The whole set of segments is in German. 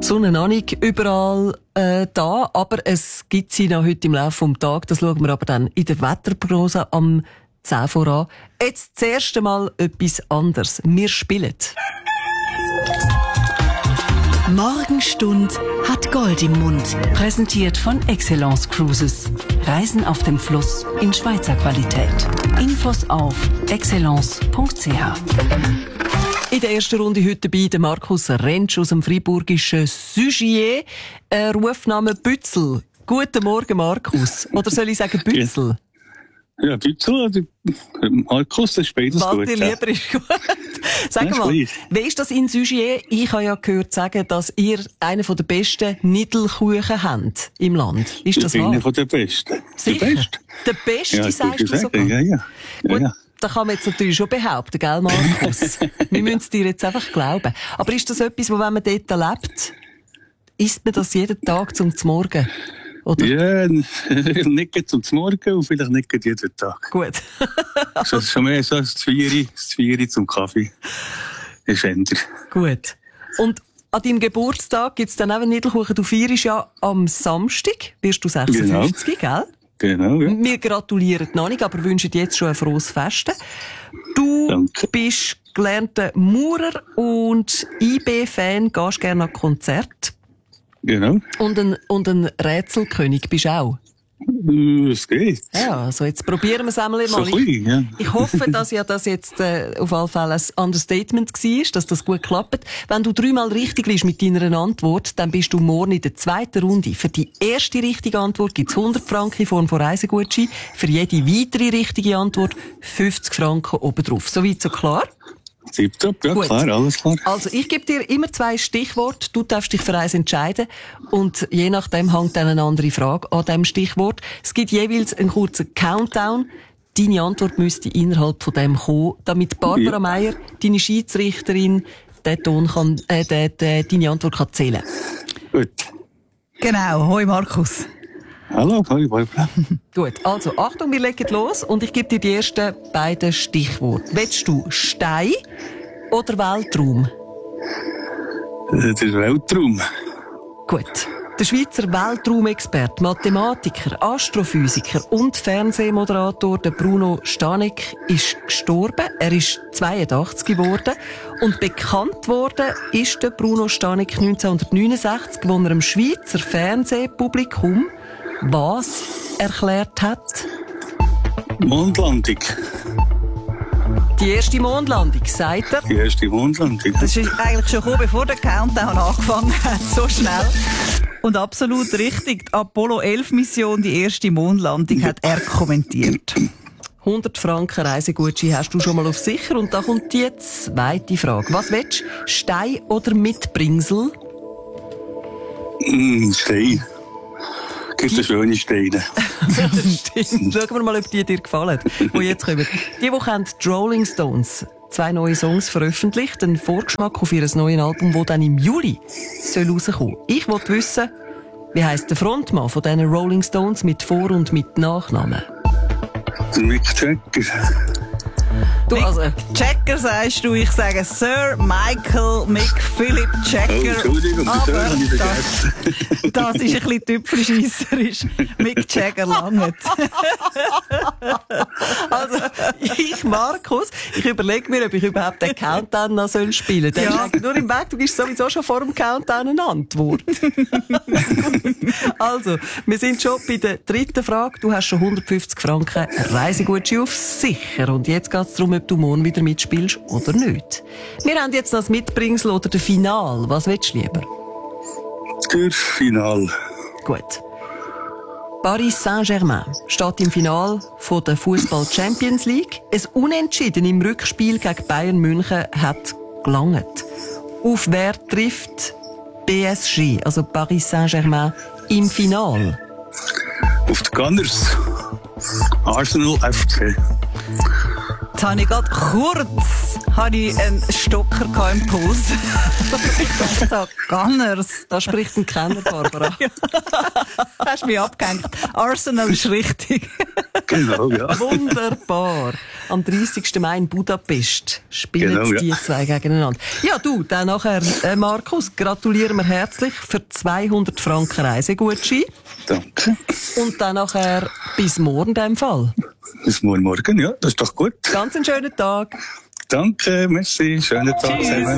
Sonne noch nicht überall da, aber es gibt sie noch heute im Laufe des Tages. Das schauen wir aber dann in der Wetterprognose am 10 voran. Jetzt das erste Mal etwas anderes. Wir spielen. Morgenstund hat Gold im Mund. Präsentiert von Excellence Cruises. Reisen auf dem Fluss in Schweizer Qualität. Infos auf excellence.ch. In der ersten Runde heute dabei der Markus Rentsch aus dem freiburgischen Sugier. Rufname Bützel. Guten Morgen, Markus. Oder soll ich sagen Bützel? Ja, Bützel oder Markus, das ist beides was gut. Was dir lieber ist gut. Sag mal, wie ist das in Sugier? Ich habe ja gehört sagen, dass ihr einen der besten Niddelkuchen habt im Land. Ist das wahr? Einer der besten. Sicher? Der Beste? Der Beste, ja, sagst du sogar? Ja. Gut, das kann man jetzt natürlich schon behaupten, gell, Markus? Wir müssen es dir jetzt einfach glauben. Aber ist das etwas, wo, wenn man dort lebt, isst man das jeden Tag zum Morgen? Oder? Ja, nicht zum Morgen und vielleicht nicht jeden Tag. Gut. Das ist schon mehr so das Zwieri zum Kaffee. Das ist änder. Gut. Und an deinem Geburtstag gibt es dann auch einen Niddelkuchen. Du feierst ja am Samstag, wirst du 56, gell? Genau, ja. Wir gratulieren noch nicht, aber wünschen dir jetzt schon ein frohes Fest. Du bist gelernter Maurer und IB-Fan, gehst gerne an Konzerte. Genau. Und ein Rätselkönig bist du auch. Es geht. Ja, also jetzt probieren wir es einmal. So klein, ja. Ich hoffe, dass ja das jetzt auf alle Fälle ein Understatement war, dass das gut klappt. Wenn du 3-mal richtig liegst mit deiner Antwort, dann bist du morgen in der zweiten Runde. Für die erste richtige Antwort gibt es 100 Franken in Form von Reisegutschein. Für jede weitere richtige Antwort 50 Franken obendrauf. Soweit so klar? Tipptopp, ja, gut. Klar, alles klar. Also, ich gebe dir immer 2 Stichworte. Du darfst dich für eins entscheiden. Und je nachdem hängt dann eine andere Frage an diesem Stichwort. Es gibt jeweils einen kurzen Countdown. Deine Antwort müsste innerhalb von dem kommen, damit Barbara Meier, deine Schiedsrichterin, deine Antwort kann zählen. Gut. Genau. Hoi, Markus. Hallo, hoi, Barbara. Gut, also Achtung, wir legen los und ich gebe dir die ersten beiden Stichworte. Willst du Stein oder Weltraum? Der Weltraum. Gut. Der Schweizer Weltraumexperte, Mathematiker, Astrophysiker und Fernsehmoderator der Bruno Stanek ist gestorben. Er ist 82 geworden. Und bekannt worden ist der Bruno Stanek 1969, wo er dem Schweizer Fernsehpublikum was erklärt hat? Mondlandung. Die erste Mondlandung, sagt er. Die erste Mondlandung. Das ist eigentlich schon gekommen, bevor der Countdown angefangen hat. So schnell. Und absolut richtig. Die Apollo 11 Mission, die erste Mondlandung, hat er kommentiert. 100 Franken Reisegutschein hast du schon mal auf sicher. Und da kommt die zweite Frage. Was willst du? Stein oder Mitbringsel? Stein. Gibt es schöne Steine. Stimmt. Schauen wir mal, ob die dir gefallen, die jetzt kommen. Die haben die Rolling Stones 2 neue Songs veröffentlicht, einen Vorgeschmack auf ihr neues Album, das dann im Juli rauskommen soll. Ich wollte wissen, wie heisst der Frontmann von diesen Rolling Stones mit Vor- und mit Nachnamen? Mick Jagger. Du, also, Jagger sagst du, ich sage Sir Michael Philip Jagger. Oh, Entschuldigung, aber das habe ich vergessen. Das ist ein bisschen tüpfelscheisserisch. Mick Jagger langt. Also, Markus, ich überlege mir, ob ich überhaupt den Countdown noch spielen soll. Der ist eigentlich nur im Weg, du gibst sowieso schon vor dem Countdown eine Antwort. Also, wir sind schon bei der dritten Frage. Du hast schon 150 Franken Reisegutschein auf sicher. Und jetzt geht es darum, ob du morgen wieder mitspielst oder nicht. Wir haben jetzt noch das Mitbringsel oder das Final. Was willst du lieber? Der Final. Gut. Paris Saint-Germain steht im Final von der Fußball Champions League. Ein Unentschieden im Rückspiel gegen Bayern München hat gelangt. Auf wer trifft PSG, also Paris Saint-Germain, im Final? Auf die Gunners. Arsenal FC. Jetzt habe ich gerade kurz einen Stocker im Puls. Ich dachte, Gunners. Da spricht ein Kenner, Barbara. Hast mich abgehängt. Arsenal ist richtig. Genau, ja. Wunderbar. Am 30. Mai in Budapest spielen Genau, ja. die zwei gegeneinander. Ja, du, dann nachher, Markus, gratulieren wir herzlich für 200 Franken Reisegutschein. Danke. Und dann nachher bis morgen in dem Fall. Bis morgen, ja, das ist doch gut. Ganz einen schönen Tag. Danke, merci, schönen Tag zusammen.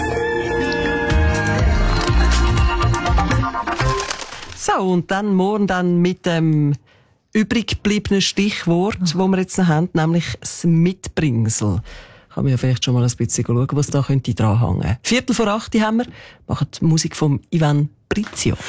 So, und dann morgen dann mit dem übrig gebliebenen Stichwort, das wir jetzt noch haben, nämlich das Mitbringsel. Kann man ja vielleicht schon mal ein bisschen schauen, was da könnte dranhängen. 7:45 haben wir, machen die Musik vom Ivan Brizio.